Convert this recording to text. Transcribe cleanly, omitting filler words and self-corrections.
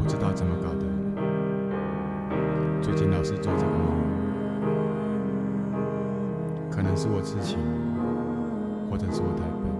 不知道怎么搞的，最近老是做这个梦，可能是我痴情，或者是我太笨。